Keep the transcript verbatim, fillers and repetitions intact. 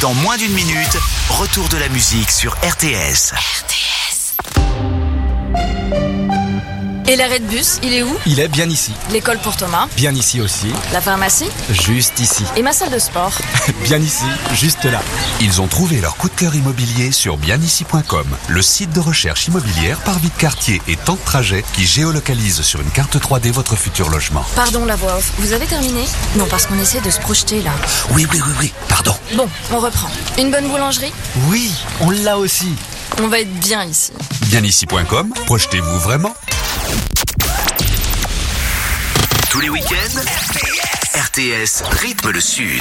Dans moins d'une minute, retour de la musique sur R T S. R T S. Et l'arrêt de bus, il est où? Il est bien ici. L'école pour Thomas? Bien ici aussi. La pharmacie? Juste ici. Et ma salle de sport? Bien ici, juste là. Ils ont trouvé leur coup de cœur immobilier sur bien ici point com, le site de recherche immobilière par vie de quartier et temps de trajet qui géolocalise sur une carte trois D votre futur logement. Pardon la voix off, vous avez terminé? Non, parce qu'on essaie de se projeter là. Oui, oui, oui, oui, pardon. Bon, on reprend. Une bonne boulangerie? Oui, on l'a aussi. On va être bien ici. bien ici point com, projetez-vous vraiment. Tous les week-ends, R T S rythme le Sud.